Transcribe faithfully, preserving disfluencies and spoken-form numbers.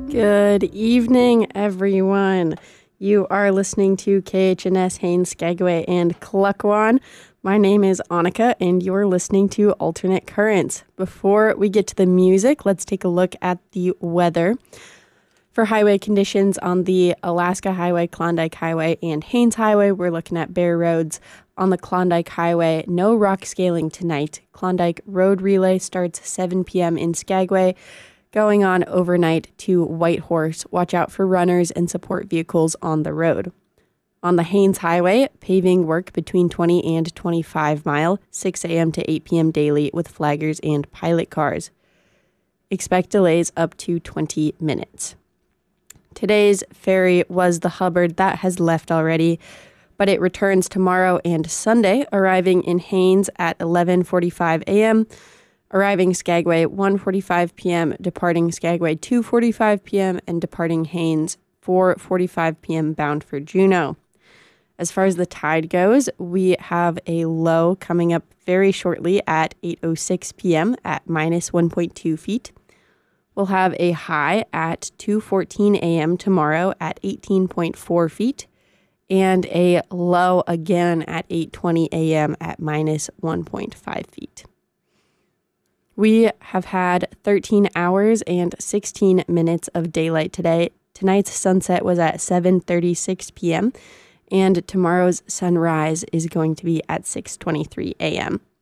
Good evening, everyone. You are listening to K H N S Haines, Skagway, and Klukwan. My name is Annika, and you're listening to Alternate Currents. Before we get to the music, let's take a look at the weather. For highway conditions on the Alaska Highway, Klondike Highway, and Haines Highway, we're looking at bare roads. On the Klondike Highway, no rock scaling tonight. Klondike Road Relay starts seven p.m. in Skagway, going on overnight to Whitehorse. Watch out for runners and support vehicles on the road. On the Haines Highway, paving work between twenty and twenty-five mile, six a.m. to eight p.m. daily with flaggers and pilot cars. Expect delays up to twenty minutes. Today's ferry was the Hubbard. That has left already, but it returns tomorrow and Sunday, arriving in Haines at eleven forty-five a.m., arriving Skagway one forty-five p.m., departing Skagway two forty-five p.m., and departing Haines four forty-five p.m. bound for Juneau. As far as the tide goes, we have a low coming up very shortly at eight oh six p.m. at minus one point two feet. We'll have a high at two fourteen a.m. tomorrow at eighteen point four feet, and a low again at eight twenty a.m. at minus one point five feet. We have had thirteen hours and sixteen minutes of daylight today. Tonight's sunset was at seven thirty-six p.m., and tomorrow's sunrise is going to be at six twenty-three a.m.